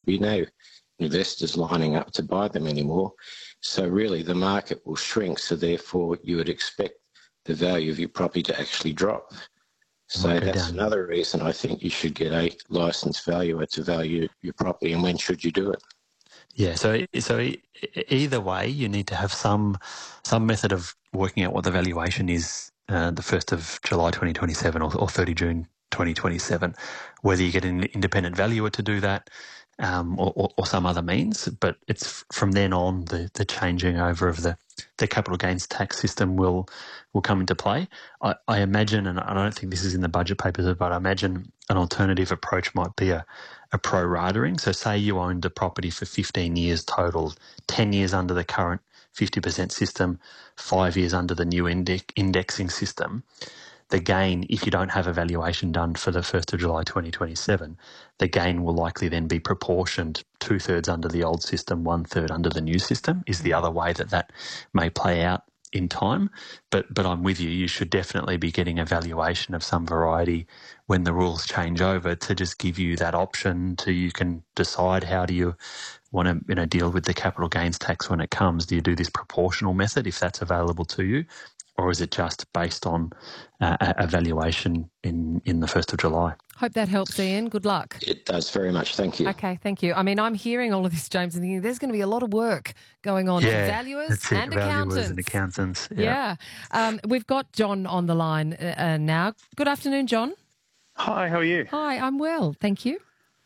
be no investors lining up to buy them anymore. So really the market will shrink, so therefore you would expect the value of your property to actually drop. So that's another reason I think you should get a licensed valuer to value your property, and when should you do it? Yeah, so either way, you need to have some method of working out what the valuation is the 1st of July 2027 or 30 June 2027, whether you get an independent valuer to do that or some other means. But it's from then on the changing over of the capital gains tax system will come into play. I imagine, and I don't think this is in the budget papers, but I imagine an alternative approach might be a pro-ratering. So say you owned the property for 15 years total, 10 years under the current 50% system, 5 years under the new indexing system. The gain, if you don't have a valuation done for the 1st of July 2027, the gain will likely then be proportioned 2/3 under the old system, 1/3 under the new system, is the other way that may play out in time. But I'm with you. You should definitely be getting a valuation of some variety when the rules change over to just give you that option to you can decide how do you want to deal with the capital gains tax when it comes. Do you do this proportional method if that's available to you? Or is it just based on a valuation in the 1st of July? Hope that helps, Ian. Good luck. It does very much. Thank you. Okay, thank you. I mean, I'm hearing all of this, James, and thinking there's going to be a lot of work going on. Yeah, valuers and accountants. Valuers and accountants. Yeah. We've got John on the line now. Good afternoon, John. Hi, how are you? Hi, I'm well. Thank you.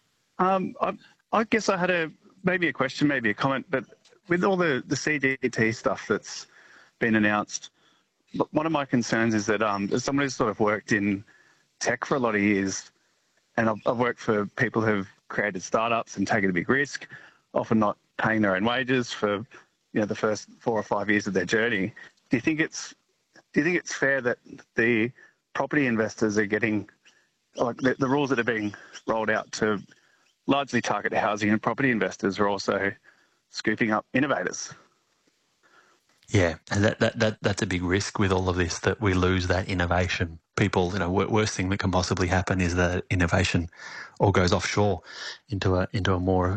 I guess I had maybe a question, maybe a comment, but with all the CGT stuff that's been announced, one of my concerns is that as someone who's sort of worked in tech for a lot of years, and I've worked for people who've created startups and taken a big risk, often not paying their own wages for the first 4 or 5 years of their journey. Do you think it's fair that the property investors are getting, like the rules that are being rolled out to largely target housing and property investors are also scooping up innovators? Yeah, and that's a big risk with all of this, that we lose that innovation. People, worst thing that can possibly happen is that innovation all goes offshore into a more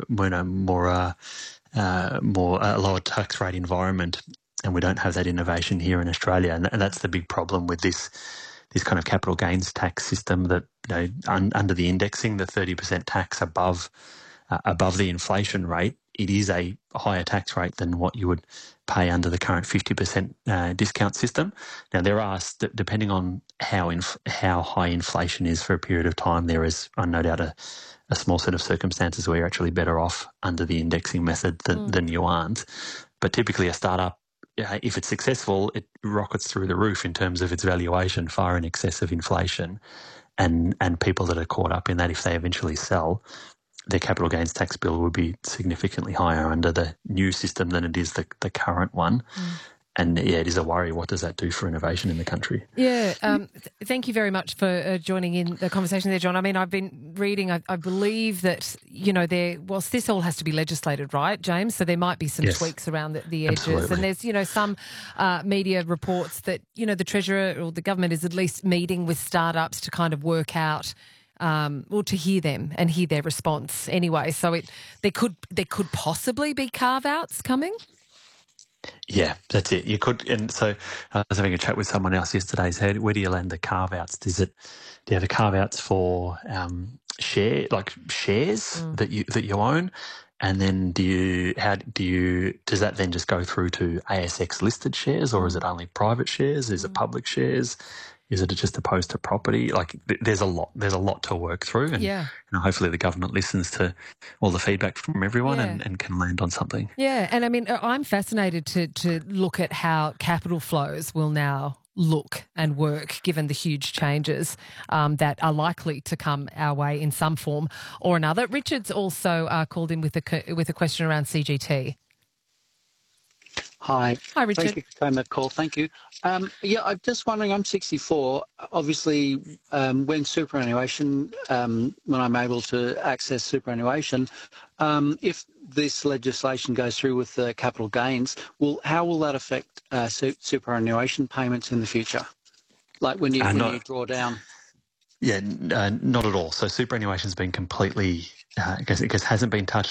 lower tax rate environment, and we don't have that innovation here in Australia. And that's the big problem with this kind of capital gains tax system, that under the indexing, the 30% tax above the inflation rate, it is a higher tax rate than what you would pay under the current 50% discount system. Now, there are, depending on how high inflation is for a period of time, there is no doubt a small set of circumstances where you're actually better off under the indexing method than you aren't. But typically a startup, if it's successful, it rockets through the roof in terms of its valuation, far in excess of inflation. And people that are caught up in that, if they eventually sell, their capital gains tax bill would be significantly higher under the new system than it is the current one. And yeah, it is a worry. What does that do for innovation in the country? Yeah, thank you very much for joining in the conversation there, John. I mean, I've been reading, I believe that, whilst this all has to be legislated, right, James? So there might be some tweaks around the edges. Absolutely. And there's, some media reports that, the Treasurer or the government is at least meeting with startups to kind of work out to hear them and hear their response anyway. So there could possibly be carve-outs coming? Yeah, that's it. You could, and so I was having a chat with someone else yesterday. So where do you land the carve-outs? Do you have the carve-outs for shares that you own? And then does that then just go through to ASX listed shares, or is it only private shares? Is it public shares? Is it just opposed to property? Like there's a lot to work through, and hopefully the government listens to all the feedback from everyone and can land on something. Yeah, and I mean, I'm fascinated to look at how capital flows will now look and work given the huge changes that are likely to come our way in some form or another. Richard's also called in with a question around CGT. Hi. Hi, Richard. Thank you for taking that call. Thank you. I'm just wondering, I'm 64. Obviously, when superannuation, when I'm able to access superannuation, if this legislation goes through with the capital gains, how will that affect superannuation payments in the future? Like when you draw down? Yeah, not at all. So superannuation has been completely, it hasn't been touched